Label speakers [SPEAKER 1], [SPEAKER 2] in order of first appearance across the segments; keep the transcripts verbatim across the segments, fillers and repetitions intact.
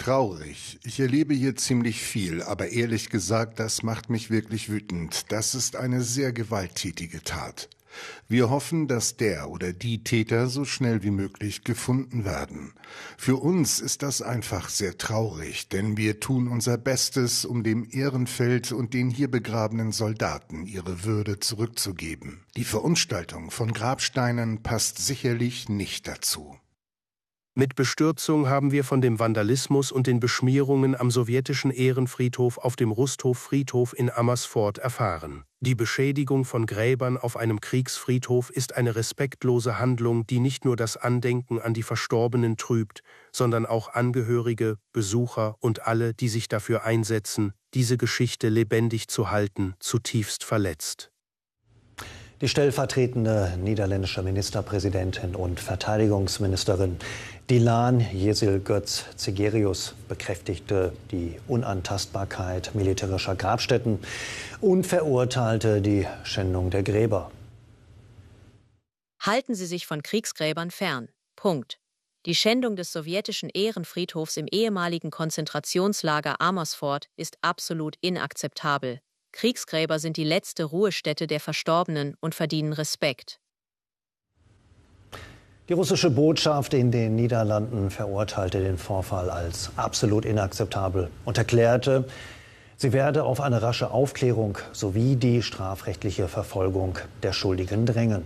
[SPEAKER 1] Traurig. Ich erlebe hier ziemlich viel, aber ehrlich gesagt, das macht mich wirklich wütend. Das ist eine sehr gewalttätige Tat. Wir hoffen, dass der oder die Täter so schnell wie möglich gefunden werden. Für uns ist das einfach sehr traurig, denn wir tun unser Bestes, um dem Ehrenfeld und den hier begrabenen Soldaten ihre Würde zurückzugeben. Die Verunstaltung von Grabsteinen passt sicherlich nicht dazu.
[SPEAKER 2] Mit Bestürzung haben wir von dem Vandalismus und den Beschmierungen am sowjetischen Ehrenfriedhof auf dem Rusthof-Friedhof in Amersfoort erfahren. Die Beschädigung von Gräbern auf einem Kriegsfriedhof ist eine respektlose Handlung, die nicht nur das Andenken an die Verstorbenen trübt, sondern auch Angehörige, Besucher und alle, die sich dafür einsetzen, diese Geschichte lebendig zu halten, zutiefst verletzt.
[SPEAKER 3] Die stellvertretende niederländische Ministerpräsidentin und Verteidigungsministerin Dilan Yeşilgöz Cegerius bekräftigte die Unantastbarkeit militärischer Grabstätten und verurteilte die Schändung der Gräber.
[SPEAKER 4] Halten Sie sich von Kriegsgräbern fern. Punkt. Die Schändung des sowjetischen Ehrenfriedhofs im ehemaligen Konzentrationslager Amersfoort ist absolut inakzeptabel. Kriegsgräber sind die letzte Ruhestätte der Verstorbenen und verdienen Respekt.
[SPEAKER 3] Die russische Botschaft in den Niederlanden verurteilte den Vorfall als absolut inakzeptabel und erklärte, sie werde auf eine rasche Aufklärung sowie die strafrechtliche Verfolgung der Schuldigen drängen.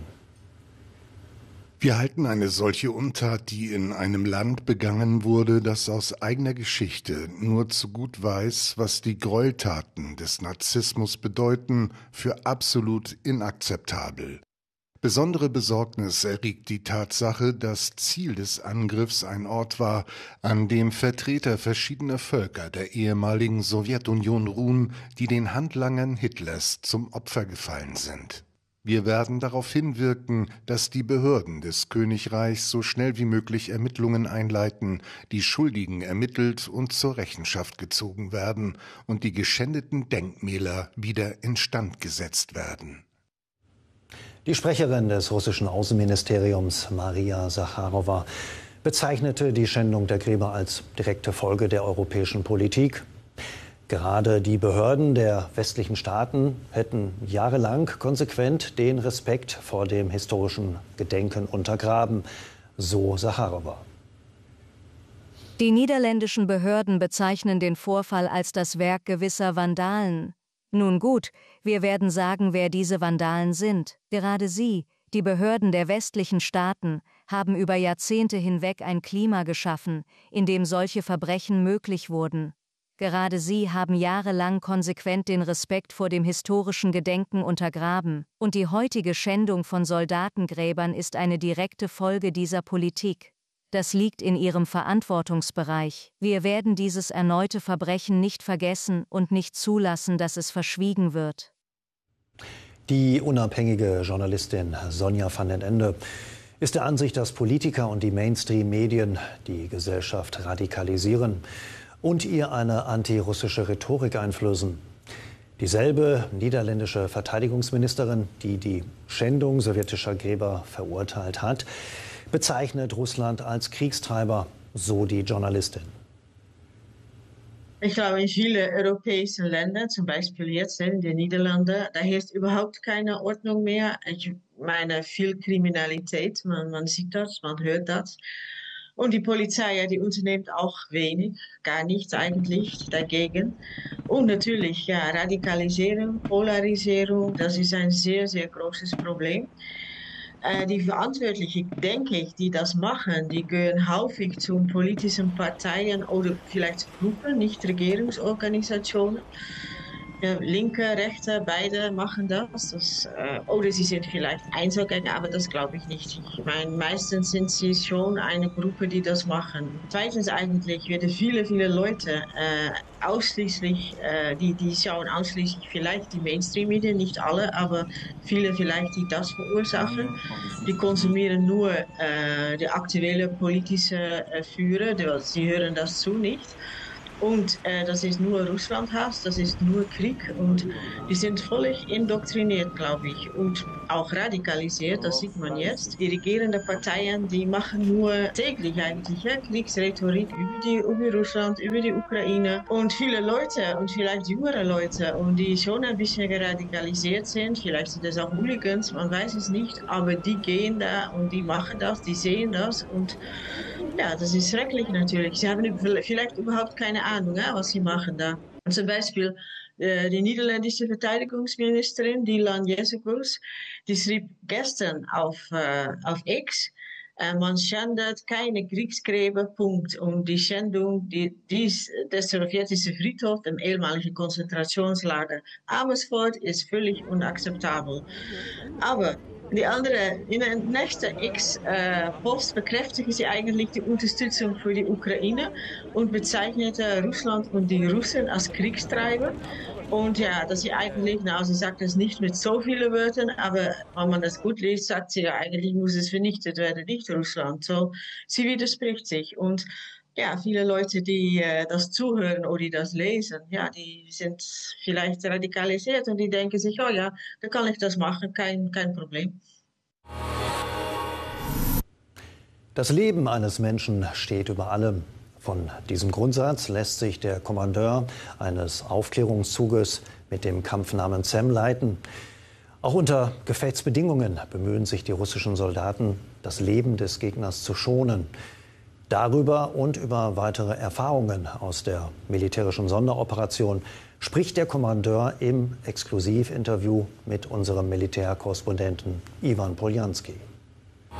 [SPEAKER 1] Wir halten eine solche Untat, die in einem Land begangen wurde, das aus eigener Geschichte nur zu gut weiß, was die Gräueltaten des Narzissmus bedeuten, für absolut inakzeptabel. Besondere Besorgnis erregt die Tatsache, dass Ziel des Angriffs ein Ort war, an dem Vertreter verschiedener Völker der ehemaligen Sowjetunion ruhen, die den Handlangern Hitlers zum Opfer gefallen sind. Wir werden darauf hinwirken, dass die Behörden des Königreichs so schnell wie möglich Ermittlungen einleiten, die Schuldigen ermittelt und zur Rechenschaft gezogen werden und die geschändeten Denkmäler wieder instand gesetzt werden.
[SPEAKER 3] Die Sprecherin des russischen Außenministeriums, Maria Sacharowa, bezeichnete die Schändung der Gräber als direkte Folge der europäischen Politik. Gerade die Behörden der westlichen Staaten hätten jahrelang konsequent den Respekt vor dem historischen Gedenken untergraben, so Sacharowa.
[SPEAKER 5] Die niederländischen Behörden bezeichnen den Vorfall als das Werk gewisser Vandalen. Nun gut, wir werden sagen, wer diese Vandalen sind. Gerade sie, die Behörden der westlichen Staaten, haben über Jahrzehnte hinweg ein Klima geschaffen, in dem solche Verbrechen möglich wurden. Gerade sie haben jahrelang konsequent den Respekt vor dem historischen Gedenken untergraben, und die heutige Schändung von Soldatengräbern ist eine direkte Folge dieser Politik. Das liegt in ihrem Verantwortungsbereich. Wir werden dieses erneute Verbrechen nicht vergessen und nicht zulassen, dass es verschwiegen wird.
[SPEAKER 3] Die unabhängige Journalistin Sonja van den Ende ist der Ansicht, dass Politiker und die Mainstream-Medien die Gesellschaft radikalisieren und ihr eine antirussische Rhetorik einflößen. Dieselbe niederländische Verteidigungsministerin, die die Schändung sowjetischer Gräber verurteilt hat, bezeichnet Russland als Kriegstreiber, so die Journalistin.
[SPEAKER 6] Ich glaube, in vielen europäischen Ländern, zum Beispiel jetzt in den Niederlanden, da herrscht überhaupt keine Ordnung mehr. Ich meine, viel Kriminalität, man, man sieht das, man hört das. Und die Polizei, ja, die unternimmt auch wenig, gar nichts eigentlich dagegen. Und natürlich, ja, Radikalisierung, Polarisierung, das ist ein sehr, sehr großes Problem. Äh, die Verantwortlichen, denke ich, die das machen, die gehören häufig zu politischen Parteien oder vielleicht Gruppen, nicht Regierungsorganisationen. Ja, Linke, Rechte, beide machen das. das äh, oder sie sind vielleicht Einzelgänger, aber das glaube ich nicht. Ich meine, meistens sind sie schon eine Gruppe, die das machen. Zweitens eigentlich werden viele, viele Leute äh, ausschließlich, äh, die, die schauen ausschließlich vielleicht die Mainstream-Medien, nicht alle, aber viele vielleicht, die das verursachen. Die konsumieren nur äh, die aktuelle politische äh, Führer, sie hören das zu nicht. Und äh, das ist nur Russlandhass, das ist nur Krieg und die sind völlig indoktriniert, glaube ich, und auch radikalisiert, das sieht man jetzt. Die regierenden Parteien, die machen nur täglich eigentlich ja, Kriegsrhetorik über, die, über Russland, über die Ukraine und viele Leute und vielleicht jüngere Leute und die schon ein bisschen geradikalisiert sind, vielleicht sind das auch Hooligans, man weiß es nicht, aber die gehen da und die machen das, die sehen das und ja, das ist schrecklich natürlich. Sie haben vielleicht überhaupt keine Ahnung, ja, was sie machen da. Und zum Beispiel äh, die niederländische Verteidigungsministerin, Dylan Jezekus, die schrieb gestern auf, äh, auf X, äh, man schändet keine Kriegsgräber, Punkt. Und die Schändung die, dies, des sowjetischen Friedhofs, dem ehemaligen Konzentrationslager Amersfoort, ist völlig unakzeptabel. Aber die andere, in der nächsten X-Post bekräftigte sie eigentlich die Unterstützung für die Ukraine und bezeichnete Russland und die Russen als Kriegstreiber. Und ja, dass sie eigentlich, na, sie sagt das nicht mit so vielen Wörtern, aber wenn man das gut liest, sagt sie ja, eigentlich muss es vernichtet werden, nicht Russland. So, sie widerspricht sich. Und ja, viele Leute, die äh, das zuhören oder die das lesen, ja, die sind vielleicht radikalisiert und die denken sich, oh ja, da kann ich das machen, kein, kein Problem.
[SPEAKER 3] Das Leben eines Menschen steht über allem. Von diesem Grundsatz lässt sich der Kommandeur eines Aufklärungszuges mit dem Kampfnamen Sam leiten. Auch unter Gefechtsbedingungen bemühen sich die russischen Soldaten, das Leben des Gegners zu schonen. Darüber und über weitere Erfahrungen aus der militärischen Sonderoperation spricht der Kommandeur im Exklusivinterview mit unserem Militärkorrespondenten Iwan Poljanski.